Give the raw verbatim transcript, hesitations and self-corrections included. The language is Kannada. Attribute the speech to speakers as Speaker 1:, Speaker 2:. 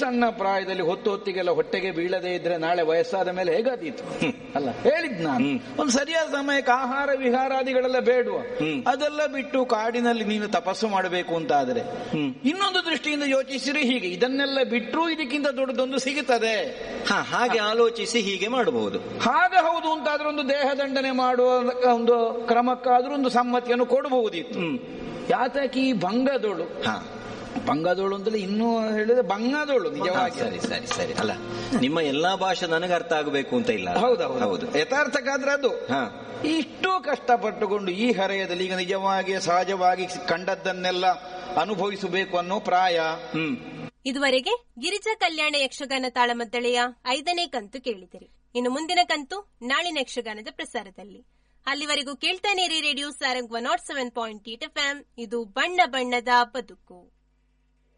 Speaker 1: ಸಣ್ಣ ಪ್ರಾಯದಲ್ಲಿ ಹೊತ್ತು ಹೊತ್ತಿಗೆಲ್ಲ ಹೊಟ್ಟೆಗೆ ಬೀಳದೇ ಇದ್ರೆ ನಾಳೆ ವಯಸ್ಸಾದ ಮೇಲೆ ಹೇಗಾದೀತು ಅಲ್ಲ. ಹೇಳಿದ್ ನಾನು ಒಂದು ಸರಿಯಾದ ಸಮಯಕ್ಕೆ ಆಹಾರ ವಿಹಾರಾದಿಗಳೆಲ್ಲ ಬೇಡುವ, ಅದೆಲ್ಲ ಬಿಟ್ಟು ಕಾಡಿನಲ್ಲಿ ನೀನು ತಪಸ್ಸು ಮಾಡಬೇಕು ಅಂತ ಆದ್ರೆ ಇನ್ನೊಂದು ದೃಷ್ಟಿಯಿಂದ ಯೋಚಿಸಿರಿ, ಹೀಗೆ ಇದನ್ನೆಲ್ಲ ಬಿಟ್ಟರೂ ಇದಕ್ಕಿಂತ ದೊಡ್ಡದೊಂದು ಸಿಗುತ್ತದೆ.
Speaker 2: ಹಾಗೆ ಆಲೋಚಿಸಿ ಹೀಗೆ ಮಾಡಬಹುದು.
Speaker 1: ಹಾಗೆ ಹೌದು ಅಂತಾದ್ರೆ ಒಂದು ದೇಹ ದಂಡನೆ ಮಾಡುವ ಒಂದು ಕ್ರಮಕ್ಕಾದ್ರೂ ಒಂದು ಸಮ್ಮತಿಯನ್ನು ಕೊಡಬಹುದಿತ್ತು. ಯಾತಕ್ಕೆ ಈ ಭಂಗದೋಳು ಬಂಗದೋಳು ಅಂತಲೇ ಇನ್ನೂ ಹೇಳಿದ್ರೆ ಬಂಗದೋಳು ನಿಜವಾಗಿ.
Speaker 2: ಸರಿ ಸರಿ ಸರಿ ಅಲ್ಲ, ನಿಮ್ಮ ಎಲ್ಲಾ ಭಾಷೆ ನನಗೆ ಅರ್ಥ ಆಗಬೇಕು ಅಂತ ಇಲ್ಲ.
Speaker 1: ಹೌದೌದು ಹೌದು, ಯಥಾರ್ಥಕ್ಕಾದ್ರೆ ಅದು. ಇಷ್ಟು ಕಷ್ಟಪಟ್ಟುಕೊಂಡು ಈ ಹರೆಯದಲ್ಲಿ ಈಗ ನಿಜವಾಗಿ ಸಹಜವಾಗಿ ಕಂಡದ್ದನ್ನೆಲ್ಲ ಅನುಭವಿಸಬೇಕು ಅನ್ನೋ ಪ್ರಾಯ.
Speaker 2: ಹ್ಮ್
Speaker 3: ಇದುವರೆಗೆ ಗಿರಿಜಾ ಕಲ್ಯಾಣ ಯಕ್ಷಗಾನ ತಾಳಮದ್ದಳೆಯ ಐದನೇ ಕಂತು ಕೇಳಿದಿರಿ. ಇನ್ನು ಮುಂದಿನ ಕಂತು ನಾಳಿನ ಯಕ್ಷಗಾನದ ಪ್ರಸಾರದಲ್ಲಿ. ಅಲ್ಲಿವರೆಗೂ ಕೇಳ್ತಾನೆ ರೀ radio Sarang one not seven point eight F M. ಇದು ಬಣ್ಣ ಬಣ್ಣದ ಬದುಕು.